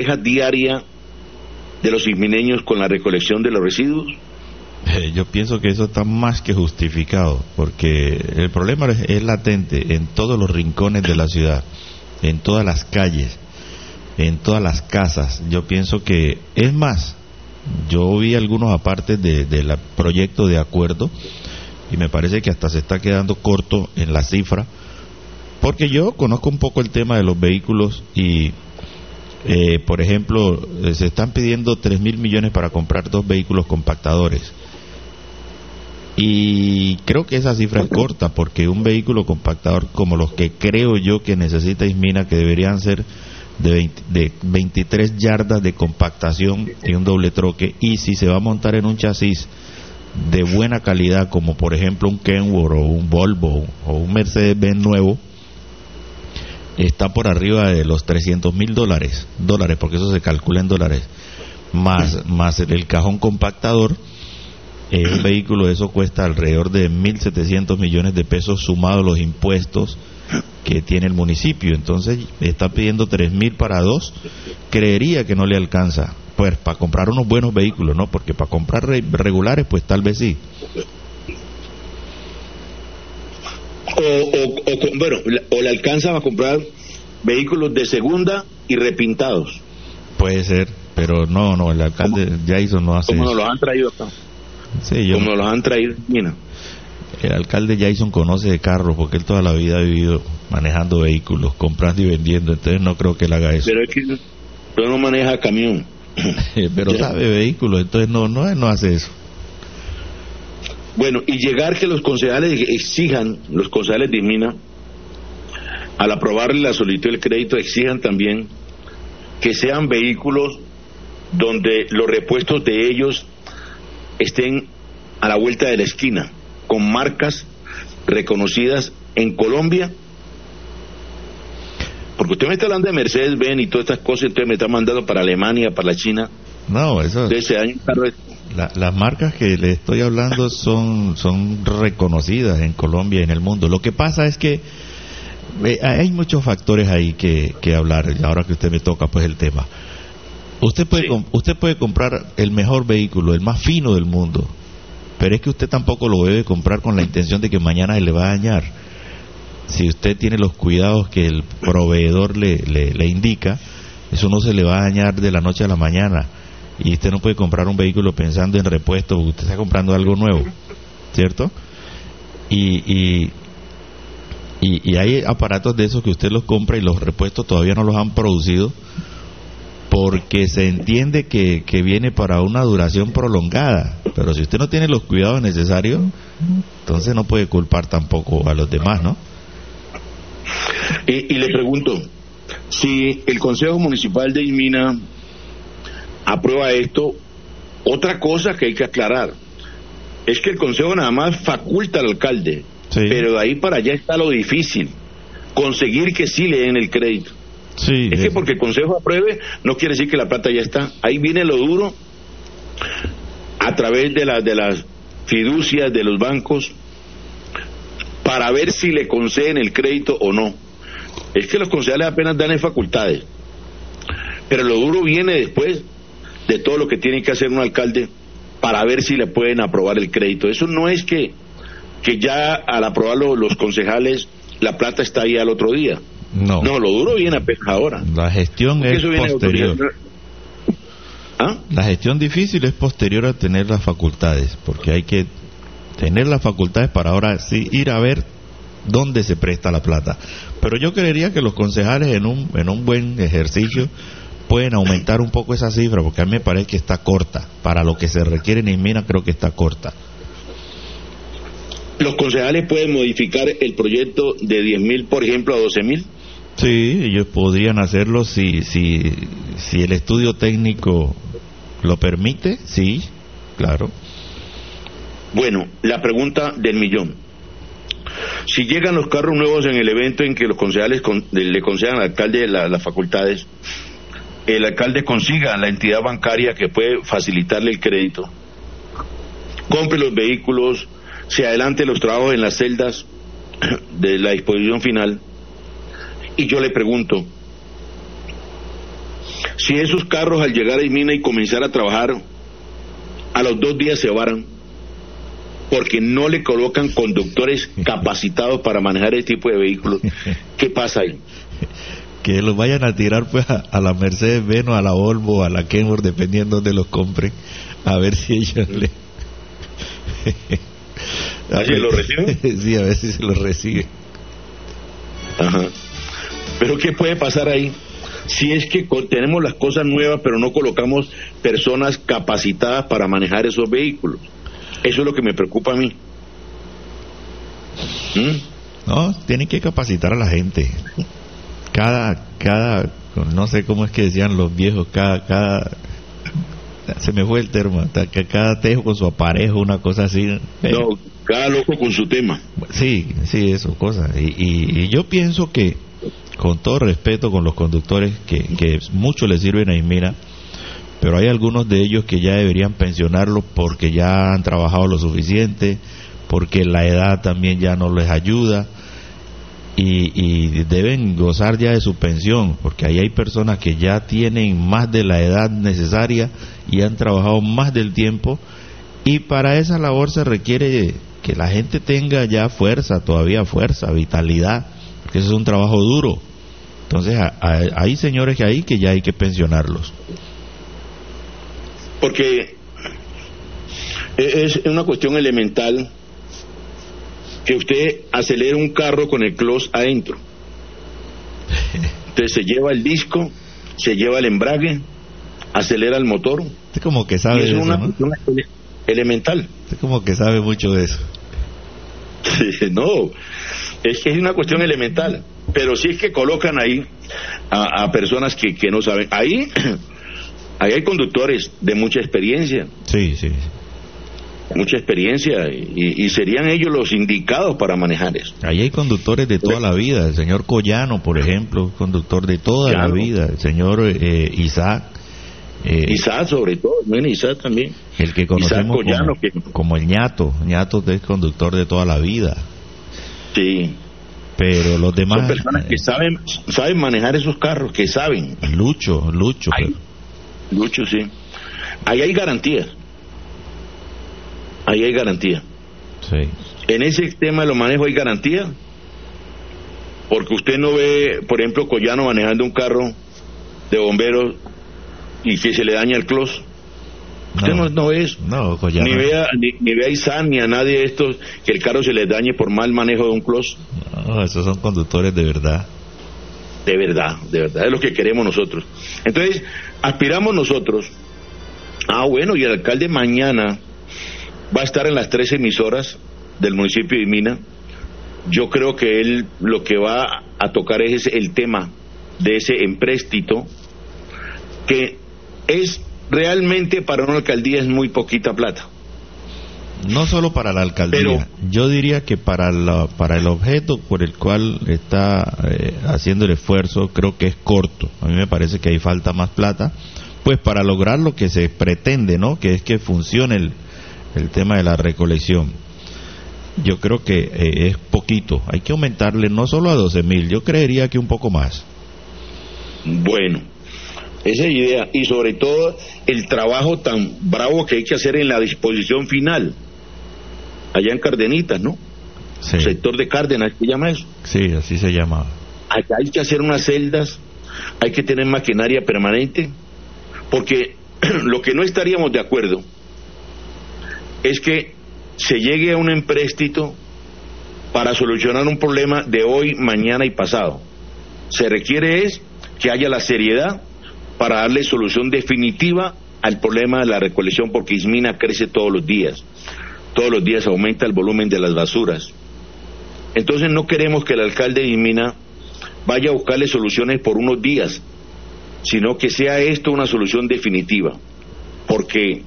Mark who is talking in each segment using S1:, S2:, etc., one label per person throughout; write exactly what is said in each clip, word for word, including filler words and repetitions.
S1: diaria de los ismineños con la recolección de los residuos?
S2: Eh, yo pienso que eso está más que justificado, porque el problema es, es latente en todos los rincones de la ciudad, en todas las calles, en todas las casas. Yo pienso que, es más, yo vi algunos apartes de, del proyecto de acuerdo y me parece que hasta se está quedando corto en la cifra, porque yo conozco un poco el tema de los vehículos y eh, por ejemplo eh, se están pidiendo tres mil millones para comprar dos vehículos compactadores y creo que esa cifra es corta, porque un vehículo compactador como los que creo yo que necesita Ismina, que deberían ser de, veinte, de veintitrés yardas de compactación y un doble troque, y si se va a montar en un chasis de buena calidad como por ejemplo un Kenworth o un Volvo o un Mercedes-Benz nuevo, está por arriba de los trescientos mil dólares dólares porque eso se calcula en dólares, más, más el, el cajón compactador. Eh, un vehículo de eso cuesta alrededor de mil setecientos millones de pesos sumados los impuestos que tiene el municipio. Entonces está pidiendo tres mil para dos. Creería que no le alcanza pues para comprar unos buenos vehículos, ¿no? Porque para comprar re- regulares pues tal vez sí.
S1: O, o, o bueno, o le alcanza a comprar vehículos de segunda y repintados.
S2: Puede ser, pero no, no, el alcalde Jason no hace
S1: como
S2: eso.
S1: Como nos los han traído acá.
S2: Sí, yo,
S1: como nos los han traído, mira.
S2: El alcalde Jason conoce de carros porque él toda la vida ha vivido manejando vehículos, comprando y vendiendo, entonces no creo que él haga eso.
S1: Pero es que él no maneja camión.
S2: Pero sabe vehículos, entonces no, no, él no hace eso.
S1: Bueno, y llegar que los concejales exijan, los concejales de Ismina, al aprobarle la solicitud del crédito, exijan también que sean vehículos donde los repuestos de ellos estén a la vuelta de la esquina, con marcas reconocidas en Colombia. Porque usted me está hablando de Mercedes-Benz y todas estas cosas, entonces me está mandando para Alemania, para la China.
S2: No, eso...
S1: De ese año,
S2: la, las marcas que le estoy hablando son, son reconocidas en Colombia y en el mundo. Lo que pasa es que eh, hay muchos factores ahí que, que hablar, ahora que usted me toca pues el tema. Usted puede, sí. usted puede comprar el mejor vehículo, el más fino del mundo, pero es que usted tampoco lo debe comprar con la intención de que mañana se le va a dañar. Si usted tiene los cuidados que el proveedor le, le, le indica, eso no se le va a dañar de la noche a la mañana. Y usted no puede comprar un vehículo pensando en repuesto, porque usted está comprando algo nuevo, ¿cierto? Y, y, y, y hay aparatos de esos que usted los compra y los repuestos todavía no los han producido, porque se entiende que, que viene para una duración prolongada, pero si usted no tiene los cuidados necesarios, entonces no puede culpar tampoco a los demás, ¿no?
S1: Y, y le pregunto, si el Consejo Municipal de Ismina aprueba esto, otra cosa que hay que aclarar es que el Consejo nada más faculta al alcalde, sí. Pero de ahí para allá está lo difícil, conseguir que sí le den el crédito.
S2: Sí,
S1: es que porque el Consejo apruebe no quiere decir que la plata ya está. Ahí viene lo duro a través de, la, de las fiducias de los bancos para ver si le conceden el crédito o no. Es que los concejales apenas dan en facultades, pero lo duro viene después de todo lo que tiene que hacer un alcalde para ver si le pueden aprobar el crédito. Eso no es que, que ya al aprobarlo los concejales la plata está ahí al otro día.
S2: No,
S1: no, lo duro viene apenas ahora.
S2: La gestión es posterior.
S1: ¿Ah?
S2: La gestión difícil es posterior a tener las facultades, porque hay que tener las facultades para ahora sí ir a ver dónde se presta la plata. Pero yo creería que los concejales en un en un buen ejercicio pueden aumentar un poco esa cifra, porque a mí me parece que está corta para lo que se requiere en Ismina. Creo que está corta.
S1: ¿Los concejales pueden modificar el proyecto de diez mil, por ejemplo, a doce mil?
S2: Sí, ellos podrían hacerlo si si si el estudio técnico lo permite, sí, claro.
S1: Bueno, la pregunta del millón. Si llegan los carros nuevos en el evento en que los concejales con, le concedan al alcalde la, las facultades, el alcalde consiga la entidad bancaria que puede facilitarle el crédito, compre los vehículos, se adelante los trabajos en las celdas de la disposición final, y yo le pregunto, Si esos carros al llegar a Imina y comenzar a trabajar, a los dos días se varan, porque no le colocan conductores capacitados para manejar este tipo de vehículos, ¿qué pasa ahí?
S2: Que los vayan a tirar pues a, a la Mercedes-Benz o a la Volvo, a la Kenworth, dependiendo de los compren, a ver si ellos le...
S1: ¿A ver si lo reciben?
S2: Sí, a ver si se lo reciben.
S1: Ajá. Pero ¿qué puede pasar ahí? Si es que tenemos las cosas nuevas, pero no colocamos personas capacitadas para manejar esos vehículos. Eso es lo que me preocupa a mí. ¿Mm?
S2: No, tienen que capacitar a la gente. Cada, cada, no sé cómo es que decían los viejos, cada, cada, se me fue el termo, cada tejo con su aparejo, una cosa así.
S1: No, cada loco con su tema.
S2: Sí, sí, eso, cosas. Y, y, y yo pienso que, con todo respeto con los conductores, que, que mucho les sirven a Ismina, pero hay algunos de ellos que ya deberían pensionarlos porque ya han trabajado lo suficiente, porque la edad también ya no les ayuda. Y, y deben gozar ya de su pensión, porque ahí hay personas que ya tienen más de la edad necesaria y han trabajado más del tiempo, y para esa labor se requiere que la gente tenga ya fuerza, todavía fuerza, vitalidad, porque eso es un trabajo duro. Entonces a, a, hay señores que hay que ya hay que pensionarlos.
S1: Porque es una cuestión elemental que usted acelera un carro con el clutch adentro. Entonces se lleva el disco, se lleva el embrague, acelera el motor.
S2: Usted como que sabe
S1: y es
S2: de
S1: una
S2: eso, ¿no?
S1: cuestión elemental.
S2: Usted como que sabe mucho de eso.
S1: No, es que es una cuestión elemental. Pero sí es que colocan ahí a, a personas que, que no saben. Ahí, ahí hay conductores de mucha experiencia.
S2: Sí, sí.
S1: Mucha experiencia y, y serían ellos los indicados para manejar eso.
S2: Ahí hay conductores de toda la vida. El señor Collano, por ejemplo, conductor de toda
S1: Collano.
S2: la vida. El señor eh, Isaac. Eh,
S1: Isaac sobre todo, bueno, Isaac también.
S2: El que conocemos
S1: Collano,
S2: como,
S1: que...
S2: como el ñato. ñato es conductor de toda la vida.
S1: Sí.
S2: Pero los demás...
S1: Son personas que saben saben manejar esos carros, que saben.
S2: Lucho, Lucho.
S1: Hay,
S2: pero...
S1: Lucho, sí. Ahí hay garantías. Ahí hay garantía.
S2: Sí.
S1: En ese tema de los manejos hay garantía, porque usted no ve, por ejemplo, Collano manejando un carro de bomberos y que se le daña el clutch. Usted no, no, no ve eso.
S2: No, Collano.
S1: Ni ve, a, ni, ni ve a Isaac ni a nadie de estos que el carro se les dañe por mal manejo de un clutch.
S2: No, esos son conductores de verdad.
S1: De verdad, de verdad, es lo que queremos nosotros. Entonces, aspiramos nosotros. Ah, bueno, y el alcalde mañana va a estar en las tres emisoras del municipio de Imina. Yo creo que él lo que va a tocar es el tema de ese empréstito, que es realmente para una alcaldía es muy poquita plata.
S2: No solo para la alcaldía,
S1: Pero,
S2: yo diría que para la, para el objeto por el cual está eh, haciendo el esfuerzo, creo que es corto. A mí me parece que ahí falta más plata, pues para lograr lo que se pretende, ¿no? Que es que funcione el el tema de la recolección. Yo creo que eh, es poquito, hay que aumentarle no solo a doce mil, yo creería que un poco más.
S1: Bueno, esa es la idea, y sobre todo el trabajo tan bravo que hay que hacer en la disposición final, allá en Cardenitas, ¿no?
S2: Sí.
S1: Sector de Cárdenas, ¿qué llama eso?
S2: Sí, así se llama.
S1: Acá hay que hacer unas celdas, hay que tener maquinaria permanente, porque lo que no estaríamos de acuerdo es que se llegue a un empréstito para solucionar un problema de hoy, mañana y pasado. Se requiere es que haya la seriedad para darle solución definitiva al problema de la recolección, porque Ismina crece todos los días. Todos los días aumenta el volumen de las basuras. Entonces no queremos que el alcalde de Ismina vaya a buscarle soluciones por unos días, sino que sea esto una solución definitiva, porque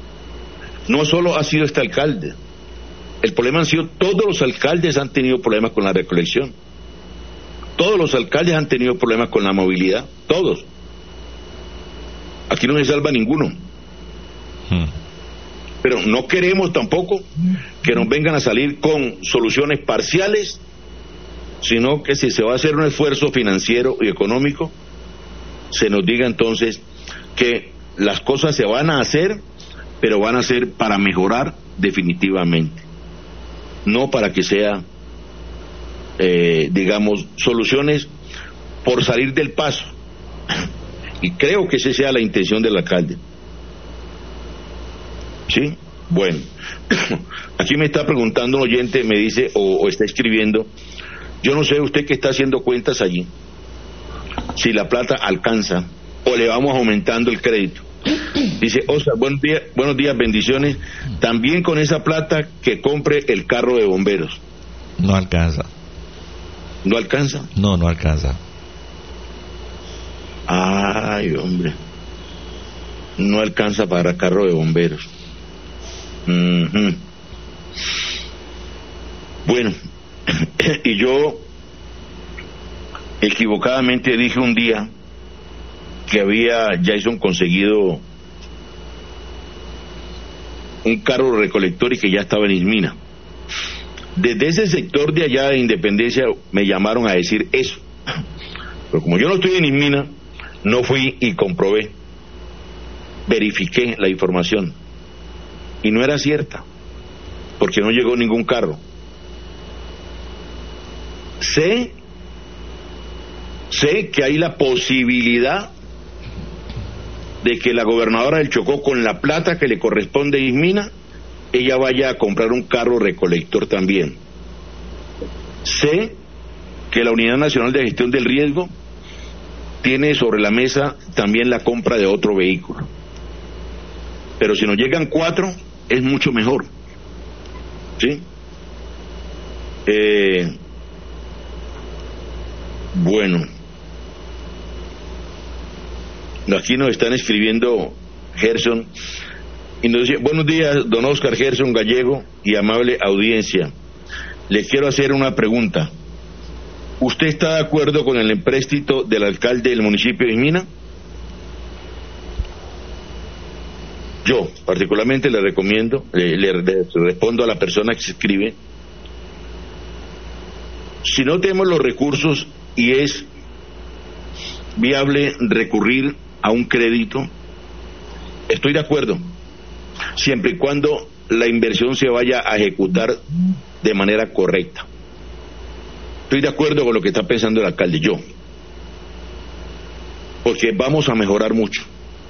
S1: no solo ha sido este alcalde, el problema han sido todos los alcaldes han tenido problemas con la recolección, todos los alcaldes han tenido problemas con la movilidad, todos. Aquí no se salva ninguno. Hmm. Pero no queremos tampoco que nos vengan a salir con soluciones parciales, sino que si se va a hacer un esfuerzo financiero y económico, se nos diga entonces que las cosas se van a hacer, pero van a ser para mejorar definitivamente, no para que sea, eh, digamos, soluciones por salir del paso. Y creo que esa sea la intención del alcalde. ¿Sí? Bueno, aquí me está preguntando un oyente, me dice, o, o está escribiendo, yo no sé usted que está haciendo cuentas allí, si la plata alcanza o le vamos aumentando el crédito. Dice, Oscar, buenos días, buenos días, bendiciones. También con esa plata que compre el carro de bomberos.
S2: No alcanza.
S1: ¿No alcanza?
S2: No, no alcanza.
S1: Ay, hombre. No alcanza para carro de bomberos. Uh-huh. Bueno, y yo equivocadamente dije un día que había Jason conseguido un carro recolector y que ya estaba en Ismina. Desde ese sector de allá de Independencia me llamaron a decir eso, pero como yo no estoy en Ismina, no fui y comprobé, verifiqué la información y no era cierta, porque no llegó ningún carro. Sé sé que hay la posibilidad de que la gobernadora del Chocó, con la plata que le corresponde a Ismina, ella vaya a comprar un carro recolector también. Sé que la Unidad Nacional de Gestión del Riesgo tiene sobre la mesa también la compra de otro vehículo, pero si nos llegan cuatro es mucho mejor, ¿sí? Eh, bueno, aquí nos están escribiendo Gerson y nos dice, buenos días, don Oscar Gerson Gallego y amable audiencia, le quiero hacer una pregunta. ¿Usted está de acuerdo con el empréstito del alcalde del municipio de Ismina? Yo particularmente le recomiendo, eh, le, le respondo a la persona que se escribe, si no tenemos los recursos y es viable recurrir a un crédito, estoy de acuerdo, siempre y cuando la inversión se vaya a ejecutar de manera correcta. Estoy de acuerdo con lo que está pensando el alcalde, yo, porque vamos a mejorar mucho.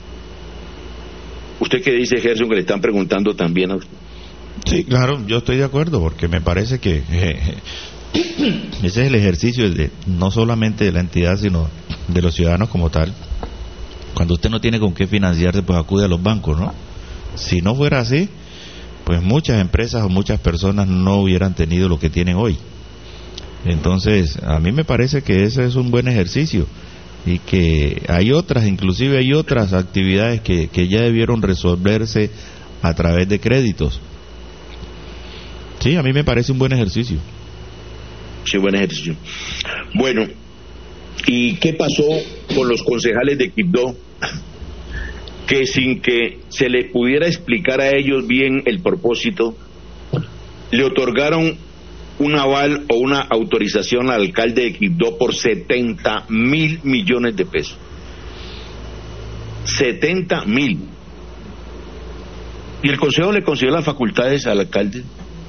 S1: ¿Usted qué dice, Gerson, que le están preguntando también a usted?
S2: Sí, claro, yo estoy de acuerdo, porque me parece que eh, ese es el ejercicio de, no solamente de la entidad, sino de los ciudadanos como tal. Cuando usted no tiene con qué financiarse, pues acude a los bancos, ¿no? Si no fuera así, pues muchas empresas o muchas personas no hubieran tenido lo que tienen hoy. Entonces, a mí me parece que ese es un buen ejercicio y que hay otras, inclusive hay otras actividades que, que ya debieron resolverse a través de créditos. Sí, a mí me parece un buen ejercicio.
S1: Sí, buen ejercicio. Bueno, ¿y qué pasó con los concejales de Quibdó? Que sin que se les pudiera explicar a ellos bien el propósito, le otorgaron un aval o una autorización al alcalde de Quibdó por setenta mil millones de pesos. setenta mil. ¿Y el consejo le concedió las facultades al alcalde?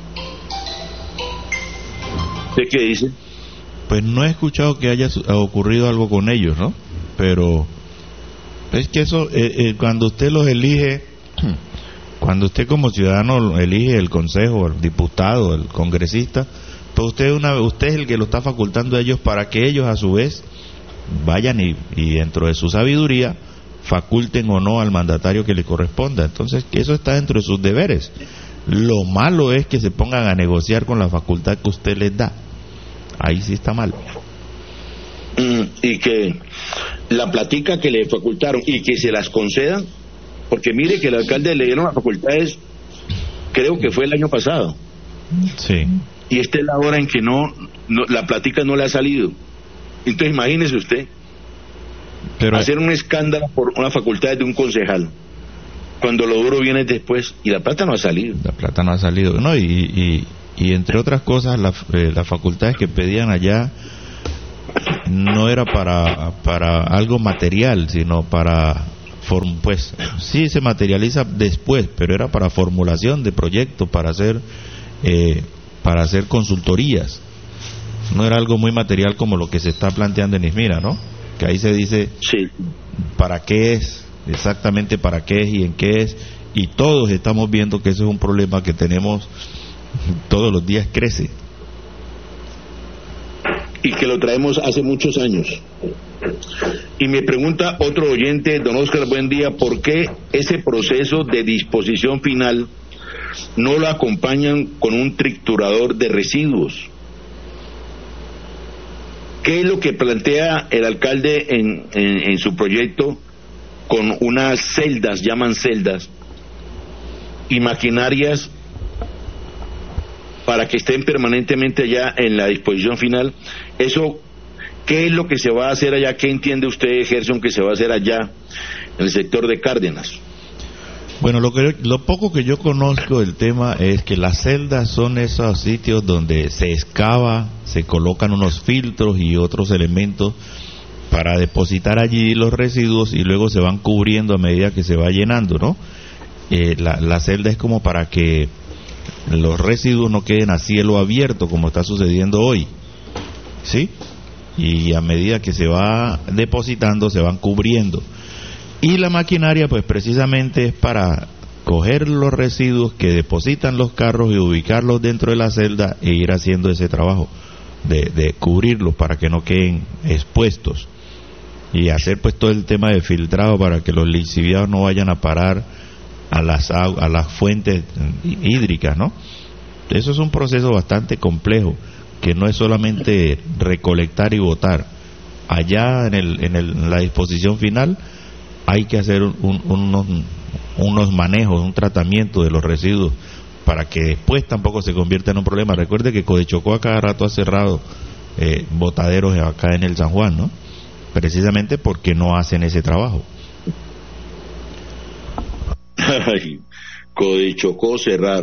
S1: ¿De qué dice?
S2: Pues no he escuchado que haya ocurrido algo con ellos, ¿no? Pero es que eso, eh, eh, cuando usted los elige, cuando usted como ciudadano elige el consejo, el diputado, el congresista, pues usted una usted es el que lo está facultando a ellos para que ellos a su vez vayan y, y dentro de su sabiduría faculten o no al mandatario que le corresponda. Entonces, que eso está dentro de sus deberes. Lo malo es que se pongan a negociar con la facultad que usted les da. Ahí sí está mal.
S1: Mm, y que la platica que le facultaron y que se las concedan, porque mire que el alcalde le dieron las facultades, creo que fue el año pasado.
S2: Sí.
S1: Y esta es la hora en que no, no la platica no le ha salido. Entonces imagínese usted, pero hacer un escándalo por una facultad de un concejal, cuando lo duro viene después y la plata no ha salido.
S2: La plata no ha salido, no, y, y, y entre otras cosas, la, eh, las facultades que pedían allá no era para para algo material, sino para form, pues sí se materializa después, pero era para formulación de proyectos, para hacer eh, para hacer consultorías. No era algo muy material como lo que se está planteando en Ismina, ¿no? Que ahí se dice
S1: sí.
S2: para qué es, exactamente para qué es y en qué es, y todos estamos viendo que ese es un problema que tenemos todos los días, crece.
S1: Y que lo traemos hace muchos años. Y me pregunta otro oyente, don Oscar, buen día, ¿por qué ese proceso de disposición final no lo acompañan con un triturador de residuos? ¿Qué es lo que plantea el alcalde en, en, en su proyecto con unas celdas, llaman celdas, y maquinarias para que estén permanentemente allá en la disposición final? Eso, ¿qué es lo que se va a hacer allá? ¿Qué entiende usted, Gerson, que se va a hacer allá en el sector de Cárdenas?
S2: Bueno, lo que lo poco que yo conozco del tema es que las celdas son esos sitios donde se excava, se colocan unos filtros y otros elementos para depositar allí los residuos y luego se van cubriendo a medida que se va llenando, ¿no? Eh, la, la celda es como para que los residuos no queden a cielo abierto como está sucediendo hoy, ¿sí? Y a medida que se va depositando se van cubriendo. Y la maquinaria pues precisamente es para coger los residuos que depositan los carros y ubicarlos dentro de la celda e ir haciendo ese trabajo de, de cubrirlos para que no queden expuestos y hacer pues todo el tema de filtrado para que los lixiviados no vayan a parar a las a las fuentes hídricas, ¿no? Eso es un proceso bastante complejo que no es solamente recolectar y botar. Allá en el en, el, en la disposición final hay que hacer un, un, unos, unos manejos, un tratamiento de los residuos para que después tampoco se convierta en un problema. Recuerde que Codechocó a cada rato ha cerrado eh, botaderos acá en el San Juan, ¿no? Precisamente porque no hacen ese trabajo.
S1: Ay, Codechocó cerrar.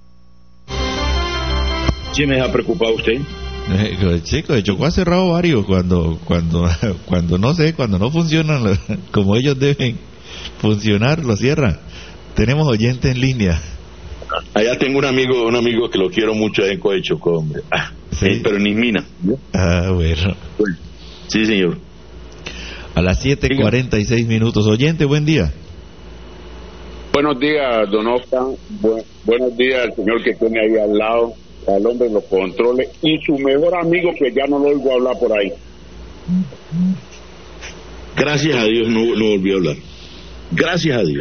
S1: ¿Sí me ha preocupado usted?
S2: Sí, Codechocó ha cerrado varios cuando cuando cuando no sé, cuando no funcionan como ellos deben funcionar, lo cierran. Tenemos oyentes en línea.
S1: Allá tengo un amigo, un amigo que lo quiero mucho en Codechocó, hombre. Ah, sí. eh, pero en Ismina.
S2: Ah, bueno.
S1: bueno. Sí, señor.
S2: A las siete cuarenta y seis minutos. Oyente, buen día.
S3: Buenos días, don Oscar. Bu- buenos días al señor que tiene ahí al lado, al hombre de los controles, y su mejor amigo que ya no lo oigo hablar por ahí.
S1: Gracias a Dios no, no volvió a hablar. Gracias a Dios.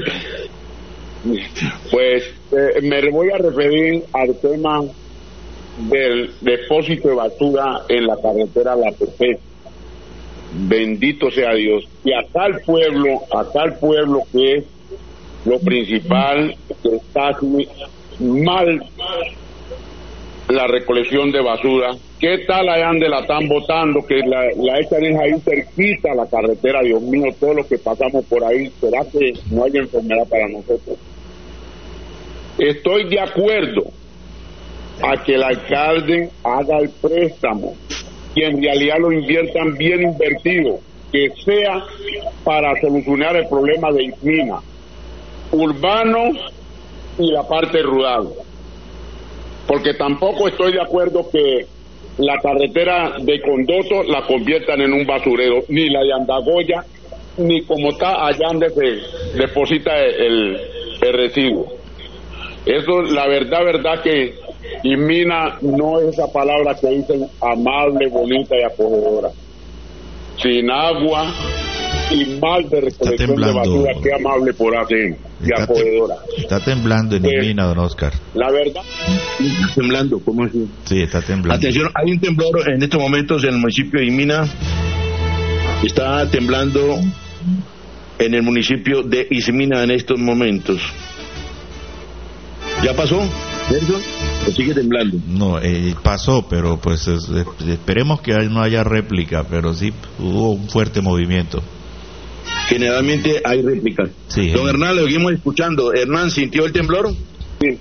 S3: Pues eh, me voy a referir al tema del depósito de basura en la carretera La Pepe. Bendito sea Dios. Y acá el pueblo, acá el pueblo que es lo principal, que está mal la recolección de basura. ¿Qué tal allá donde la están botando? Que la, la echan ahí cerquita a la carretera. Dios mío, todo lo que pasamos por ahí, ¿será que no hay enfermedad para nosotros? Estoy de acuerdo a que el alcalde haga el préstamo y en realidad lo inviertan bien invertido, que sea para solucionar el problema de Ismina, urbano y la parte rural. Porque tampoco estoy de acuerdo que la carretera de Condoso la conviertan en un basurero, ni la de Andagoya, ni como está allá donde se deposita el, el residuo. Eso, la verdad, verdad que Ismina no es esa palabra que dicen amable, bonita y acogedora. Sin agua y mal de recolección de basura, qué amable por hacer y
S2: está
S3: acogedora.
S2: Te, está temblando en Ismina, don Oscar.
S3: La verdad.
S1: Está temblando, ¿cómo así?
S2: Sí, está temblando.
S1: Atención, hay un temblor en estos momentos en el municipio de Ismina. Está temblando en el municipio de Ismina en estos momentos. ¿Ya pasó? ¿Cierto? ¿O sigue temblando?
S2: No, eh, pasó, pero pues es, eh, esperemos que no haya réplica, pero sí hubo un fuerte movimiento.
S1: Generalmente hay réplicas.
S2: Sí,
S1: Don
S2: eh.
S1: Hernán, lo seguimos escuchando. Hernán, ¿sintió el temblor?
S3: Sí.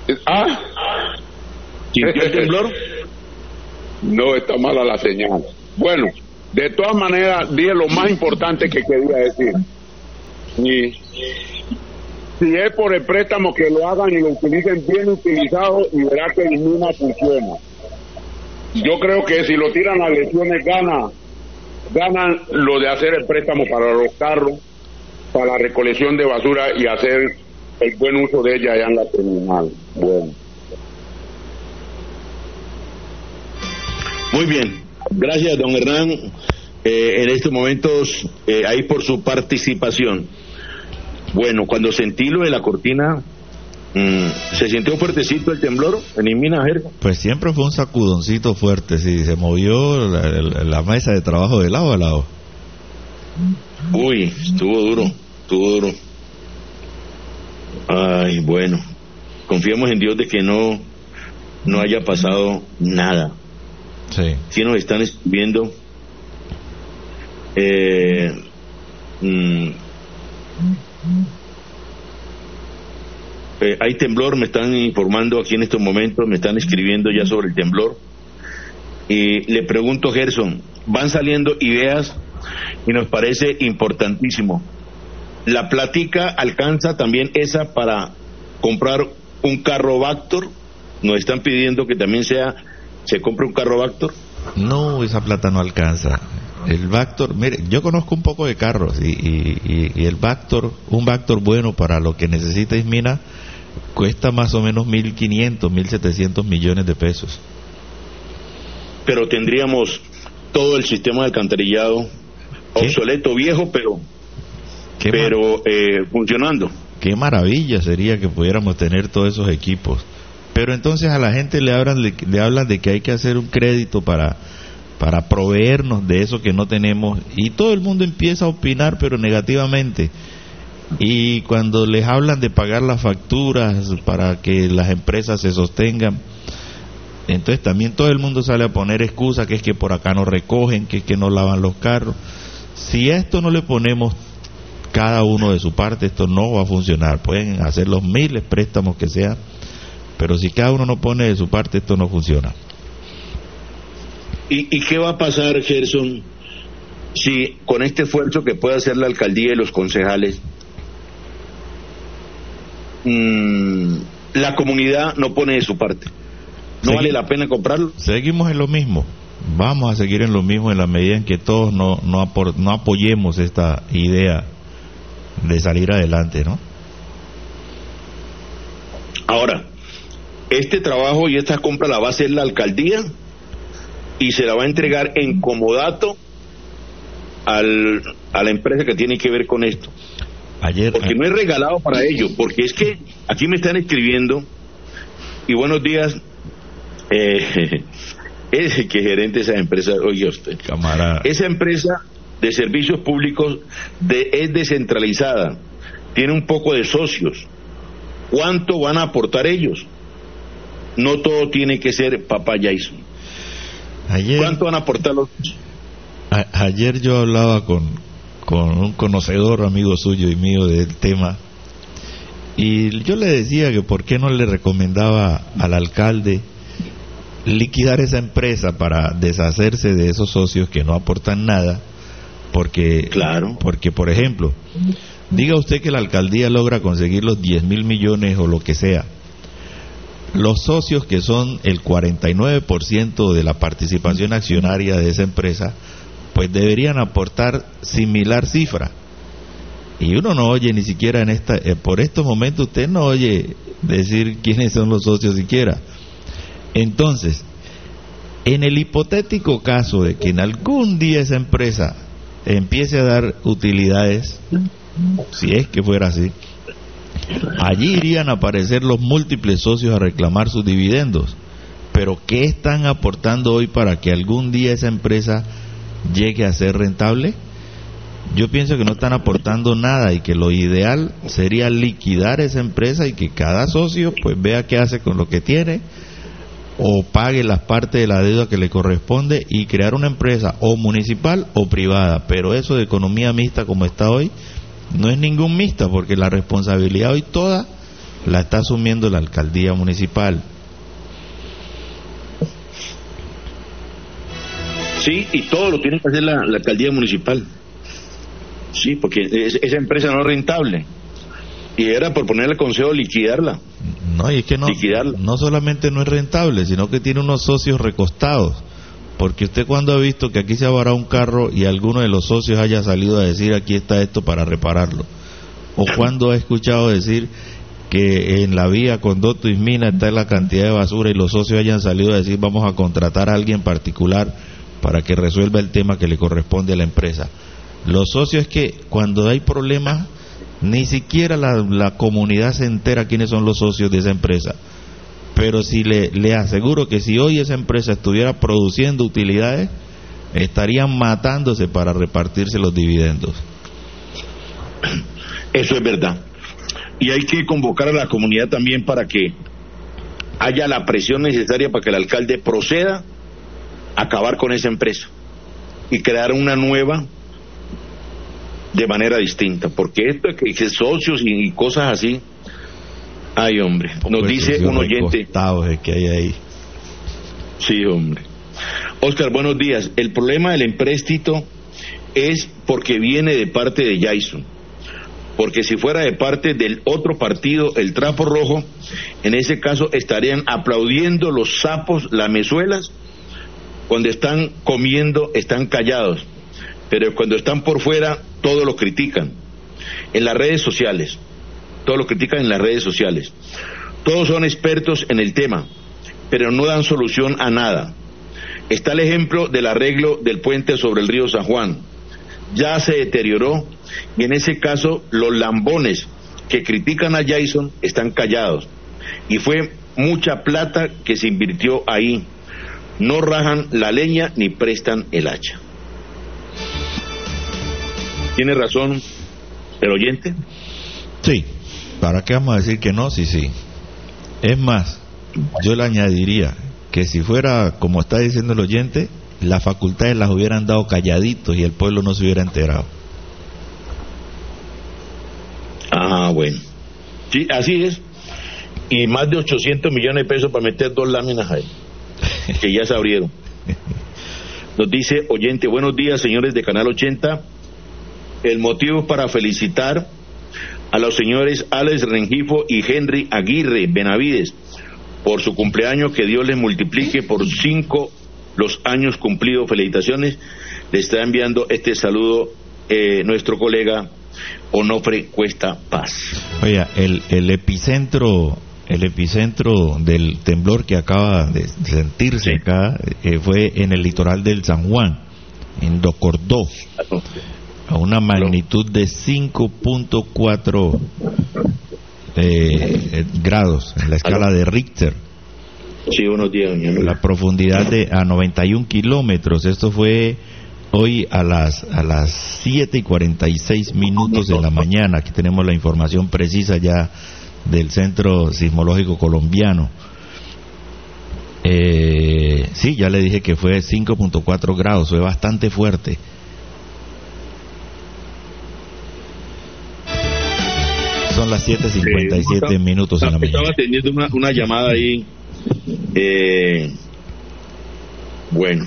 S3: ¿Ah?
S1: ¿Sintió el temblor?
S3: No, está mala la señal. Bueno, de todas maneras, dije lo más importante que quería decir. Y si es por el préstamo, que lo hagan y lo utilicen bien utilizado, y verá que ninguna funciona. Yo creo que si lo tiran a lesiones, gana, ganan lo de hacer el préstamo para los carros, para la recolección de basura y hacer el buen uso de ella allá en la terminal. Bueno.
S1: Muy bien, gracias don Hernán, eh, en estos momentos, eh, ahí por su participación. Bueno, cuando sentí lo de la cortina, mmm, ¿se sintió fuertecito el temblor en Inmina, Jerga?
S2: Pues siempre fue un sacudoncito fuerte, sí, se movió la, la, la mesa de trabajo de lado a lado.
S1: Uy, estuvo duro, estuvo duro. Ay, bueno, confiemos en Dios de que no, no haya pasado nada.
S2: Sí.
S1: Si nos están escribiendo, eh, mmm, eh, hay temblor, me están informando aquí en estos momentos, me están escribiendo ya sobre el temblor. Y le pregunto, Gerson, van saliendo ideas y nos parece importantísimo. La plática alcanza también esa para comprar un carro Vactor. Nos están pidiendo que también sea se compre un carro Vactor.
S2: No, esa plata no alcanza. El Vactor, mire, yo conozco un poco de carros y, y, y el Vactor, un Vactor bueno para lo que necesita Ismina, cuesta más o menos mil quinientos, mil setecientos millones de pesos.
S1: Pero tendríamos todo el sistema de alcantarillado
S2: ¿Qué?
S1: obsoleto, viejo, pero
S2: ¿Qué
S1: pero eh, funcionando.
S2: Qué maravilla sería que pudiéramos tener todos esos equipos. Pero entonces a la gente le hablan, le, le hablan de que hay que hacer un crédito para, para proveernos de eso que no tenemos, y todo el mundo empieza a opinar, pero negativamente. Y cuando les hablan de pagar las facturas para que las empresas se sostengan, entonces también todo el mundo sale a poner excusas, que es que por acá no recogen, que es que no lavan los carros. Si a esto no le ponemos cada uno de su parte, esto no va a funcionar. Pueden hacer los miles préstamos que sean, pero si cada uno no pone de su parte, esto no funciona.
S1: ¿Y, y qué va a pasar, Gerson, si con este esfuerzo que puede hacer la alcaldía y los concejales, mmm, la comunidad no pone de su parte? ¿No Segui- vale la pena comprarlo?
S2: Seguimos en lo mismo. Vamos a seguir en lo mismo en la medida en que todos no, no, apor- no apoyemos esta idea de salir adelante, ¿no?
S1: Ahora, este trabajo y esta compra la va a hacer la alcaldía y se la va a entregar en comodato al, a la empresa que tiene que ver con esto.
S2: Ayer,
S1: porque
S2: a...
S1: no es regalado para ellos, porque es que aquí me están escribiendo, y buenos días, eh, es que gerente de esa empresa, oye usted,
S2: camarada,
S1: esa empresa de servicios públicos de, es descentralizada, tiene un poco de socios. ¿Cuánto van a aportar ellos? No todo tiene que ser Papá Jason.
S2: Ayer,
S1: ¿cuánto van a aportar los?
S2: A, ayer yo hablaba con, con un conocedor amigo suyo y mío del tema, y yo le decía que por qué no le recomendaba al alcalde liquidar esa empresa para deshacerse de esos socios que no aportan nada, porque,
S1: claro.
S2: porque por ejemplo, diga usted que la alcaldía logra conseguir los diez mil millones o lo que sea, los socios, que son el cuarenta y nueve por ciento de la participación accionaria de esa empresa, pues deberían aportar similar cifra. Y uno no oye ni siquiera en esta, eh, por estos momentos usted no oye decir quiénes son los socios siquiera. Entonces, en el hipotético caso de que en algún día esa empresa empiece a dar utilidades, si es que fuera así, allí irían a aparecer los múltiples socios a reclamar sus dividendos. Pero ¿qué están aportando hoy para que algún día esa empresa llegue a ser rentable? Yo pienso que no están aportando nada, y que lo ideal sería liquidar esa empresa y que cada socio pues vea qué hace con lo que tiene, o pague las partes de la deuda que le corresponde, y crear una empresa o municipal o privada. Pero eso de economía mixta como está hoy no es ningún mixta, porque la responsabilidad hoy toda la está asumiendo la alcaldía municipal.
S1: Sí, y todo lo tiene que hacer la, la alcaldía municipal. Sí, porque es, esa empresa no es rentable. Y era por ponerle al consejo liquidarla.
S2: No, y es que no,
S1: liquidarla.
S2: no solamente no es rentable, sino que tiene unos socios recostados. Porque usted, cuando ha visto que aquí se ha varado un carro y alguno de los socios haya salido a decir aquí está esto para repararlo, o cuando ha escuchado decir que en la vía Condoto y Mina está la cantidad de basura y los socios hayan salido a decir vamos a contratar a alguien particular para que resuelva el tema que le corresponde a la empresa. Los socios, es que cuando hay problemas ni siquiera la, la comunidad se entera quiénes son los socios de esa empresa. Pero si le, le aseguro que si hoy esa empresa estuviera produciendo utilidades, estarían matándose para repartirse los dividendos.
S1: Eso es verdad. Y hay que convocar a la comunidad también para que haya la presión necesaria para que el alcalde proceda a acabar con esa empresa y crear una nueva de manera distinta. Porque esto de que socios y, y cosas así... Ay, hombre, nos
S2: pues
S1: dice un oyente
S2: que hay ahí.
S1: Sí, hombre. Oscar, buenos días. El problema del empréstito es porque viene de parte de Jason, porque si fuera de parte del otro partido, el Trapo Rojo, en ese caso estarían aplaudiendo los sapos, lamezuelas, cuando están comiendo están callados, pero cuando están por fuera todo lo critican en las redes sociales. Todos lo critican en las redes sociales. Todos son expertos en el tema, pero no dan solución a nada. Está el ejemplo del arreglo del puente sobre el río San Juan. Ya se deterioró y en ese caso los lambones que critican a Jason están callados. Y fue mucha plata que se invirtió ahí. No rajan la leña ni prestan el hacha. ¿Tiene razón el oyente?
S2: Sí. ¿Para qué vamos a decir que no? Sí, sí. Es más, yo le añadiría que si fuera como está diciendo el oyente, las facultades las hubieran dado calladitos y el pueblo no se hubiera enterado.
S1: Ah, bueno. Sí, así es. Y más de ochocientos millones de pesos para meter dos láminas ahí, que ya se abrieron. Nos dice oyente, buenos días señores de Canal ochenta. El motivo es para felicitar a los señores Alex Rengifo y Henry Aguirre Benavides por su cumpleaños, que Dios les multiplique por cinco los años cumplidos. Felicitaciones. Le está enviando este saludo eh, nuestro colega Onofre Cuesta Paz.
S2: Oiga, el, el epicentro el epicentro del temblor que acaba de sentirse sí. acá eh, fue en el litoral del San Juan, en Docordó, a una magnitud de cinco punto cuatro eh, grados en la escala de Richter.
S1: Sí, unos días.
S2: La profundidad de a noventa y un kilómetros. Esto fue hoy a las a las siete y cuarenta y seis minutos de la mañana. Aquí tenemos la información precisa ya del Centro Sismológico Colombiano. Eh, sí, ya le dije que fue cinco punto cuatro grados, fue bastante fuerte. Son las siete cincuenta y siete sí, minutos de la mañana.
S1: Estaba teniendo una, una llamada ahí. Eh, bueno,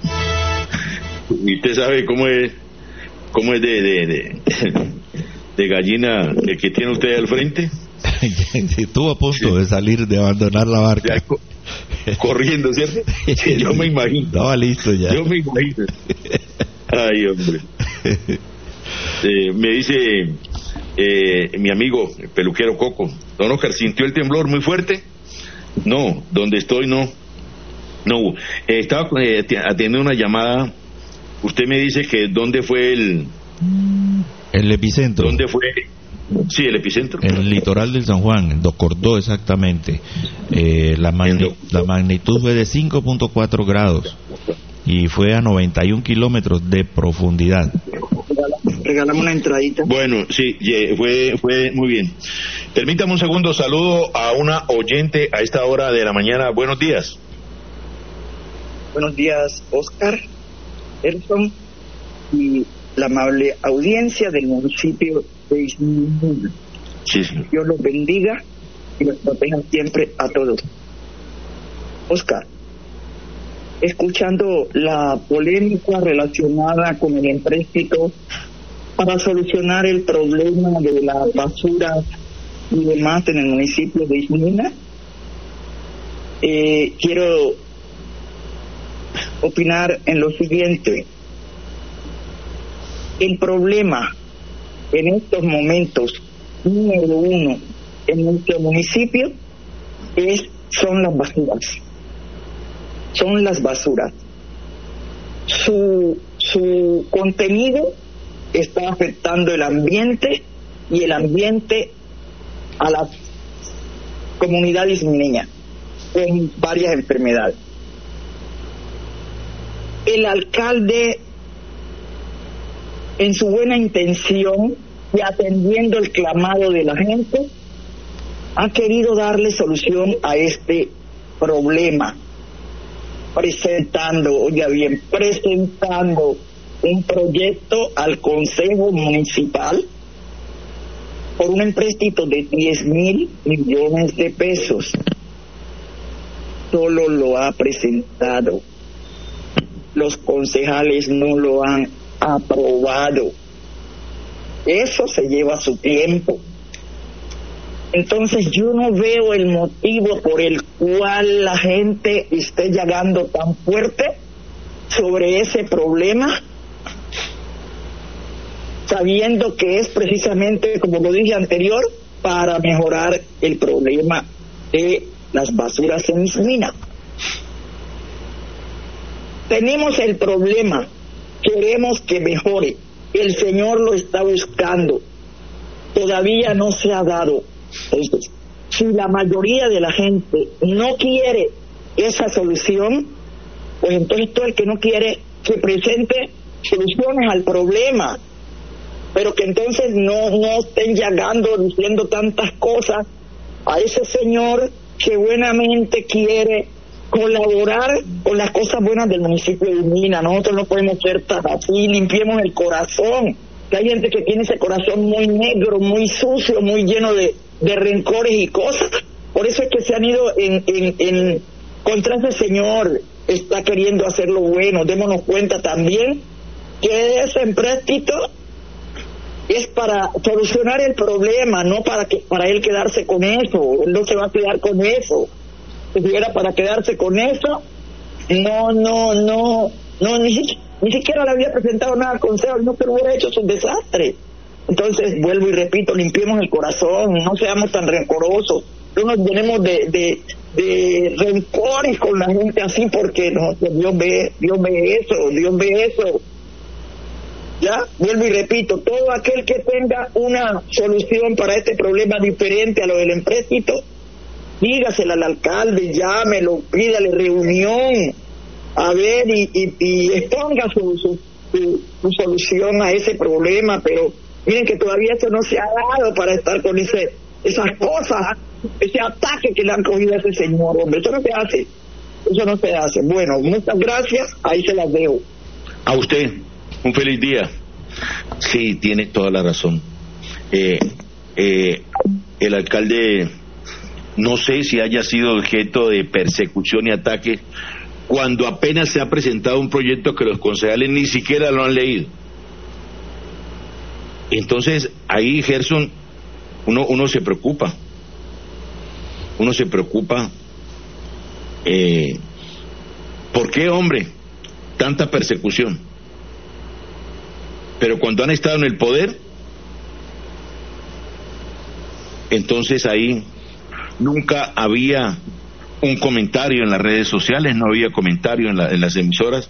S1: y usted sabe cómo es, cómo es de, de, de, de gallina el que tiene usted al frente.
S2: Estuvo a punto sí. de salir, de abandonar la barca.
S1: Ya, co- corriendo, ¿cierto? Sí, yo me imagino.
S2: Estaba listo ya.
S1: Yo me imagino. Ay, hombre. Eh, me dice eh, mi amigo, el peluquero Coco, don Oscar, ¿sintió el temblor muy fuerte? No, donde estoy no. No, eh, estaba eh, atendiendo una llamada. Usted me dice que dónde fue el...
S2: El epicentro.
S1: ¿Dónde fue? Sí, el epicentro.
S2: En el litoral del San Juan, en Docordó exactamente. Eh, la, magni- la magnitud fue de cinco punto cuatro grados y fue a noventa y un kilómetros de profundidad.
S4: Regálame una entradita.
S1: Bueno, sí, fue, fue muy bien. Permítame un segundo, saludo a una oyente a esta hora de la mañana. Buenos días.
S4: Buenos días, Oscar, Erson y la amable audiencia del municipio de Ismina.
S1: Sí, sí.
S4: Dios los bendiga y los proteja siempre a todos. Oscar, escuchando la polémica relacionada con el empréstito para solucionar el problema de la basura y demás en el municipio de Ismina. Eh, quiero opinar en lo siguiente. El problema en estos momentos, número uno, en nuestro municipio es, son las basuras. Son las basuras. Su, su contenido está afectando el ambiente y el ambiente a la comunidad ismeña con varias enfermedades. El alcalde, en su buena intención y atendiendo el clamado de la gente, ha querido darle solución a este problema, presentando, oiga bien, presentando un proyecto al Consejo Municipal por un empréstito de diez mil millones de pesos. Solo lo ha presentado. Los concejales no lo han aprobado. Eso se lleva su tiempo. Entonces yo no veo el motivo por el cual la gente esté llegando tan fuerte sobre ese problema, sabiendo que es precisamente, como lo dije anterior, para mejorar el problema de las basuras en Ismina. Tenemos el problema, queremos que mejore, el Señor lo está buscando, todavía no se ha dado. Entonces, si la mayoría de la gente no quiere esa solución, pues entonces todo el que no quiere que presente soluciones al problema, pero que entonces no, no estén llegando diciendo tantas cosas a ese señor que buenamente quiere colaborar con las cosas buenas del municipio de Ismina. Nosotros no podemos ser tan así, limpiemos el corazón, que hay gente que tiene ese corazón muy negro, muy sucio, muy lleno de, de rencores y cosas. Por eso es que se han ido en, en, en contra ese señor, está queriendo hacer lo bueno. Démonos cuenta también que ese empréstito es para solucionar el problema, no para que para él quedarse con eso. Él no se va a quedar con eso. Si fuera para quedarse con eso, no, no, no, no, ni, ni siquiera le había presentado nada al consejo, no se hubiera hecho su desastre. Entonces, vuelvo y repito, limpiemos el corazón, no seamos tan rencorosos, no nos llenemos de, de, de rencores con la gente así, porque no, Dios ve, Dios ve eso, Dios ve eso. Ya, vuelvo y repito, todo aquel que tenga una solución para este problema diferente a lo del empréstito, dígasela al alcalde, llámelo, pídale reunión, a ver, y, y, y exponga su, su, su, su solución a ese problema, pero miren que todavía eso no se ha dado para estar con ese esas cosas, ese ataque que le han cogido a ese señor, hombre, eso no se hace, eso no se hace. Bueno, muchas gracias, ahí se las dejo.
S1: A usted, un feliz día. Sí, tiene toda la razón. Eh, eh, el alcalde, no sé si haya sido objeto de persecución y ataque cuando apenas se ha presentado un proyecto que los concejales ni siquiera lo han leído. Entonces, ahí, Gerson, uno, uno se preocupa. Uno se preocupa. Eh, ¿Por qué, hombre, tanta persecución? Pero cuando han estado en el poder, entonces ahí nunca había un comentario en las redes sociales, no había comentario en, la, en las emisoras.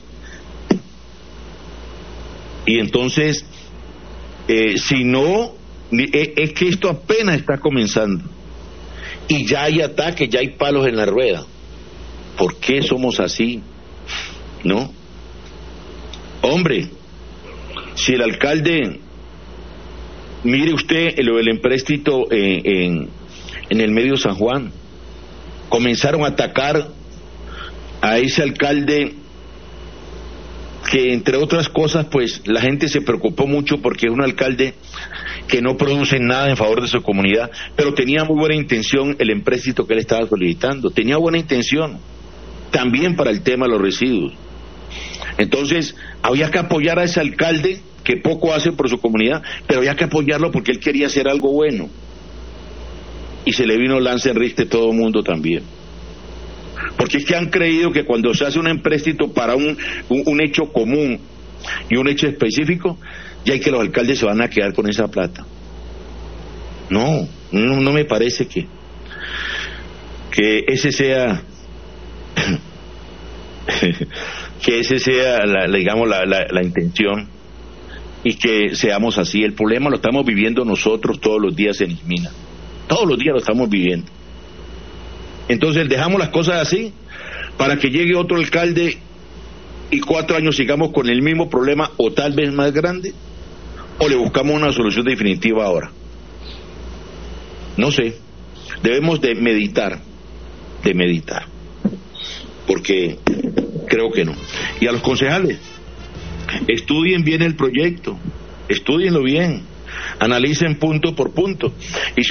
S1: Y entonces, eh, si no, es, es que esto apenas está comenzando. Y ya hay ataques, ya hay palos en la rueda. ¿Por qué somos así? ¿No? Hombre, si el alcalde, mire usted lo del empréstito en, en, en el medio San Juan, comenzaron a atacar a ese alcalde que, entre otras cosas, pues la gente se preocupó mucho porque es un alcalde que no produce nada en favor de su comunidad, pero tenía muy buena intención el empréstito que él estaba solicitando, tenía buena intención, también para el tema de los residuos. Entonces, había que apoyar a ese alcalde que poco hace por su comunidad, pero había que apoyarlo porque él quería hacer algo bueno. Y se le vino Lance Enrique todo el mundo también. Porque es que han creído que cuando se hace un empréstito para un, un, un hecho común y un hecho específico, ya hay que los alcaldes se van a quedar con esa plata. No, no, no me parece que que ese sea que ese sea la, la, digamos la, la, la intención y que seamos así. El problema lo estamos viviendo nosotros todos los días en Ismina, todos los días lo estamos viviendo. Entonces dejamos las cosas así para que llegue otro alcalde y cuatro años sigamos con el mismo problema o tal vez más grande, o le buscamos una solución definitiva ahora. No sé, debemos de meditar, de meditar, porque creo que no. Y a los concejales, estudien bien el proyecto, estúdienlo bien, analicen punto por punto, y si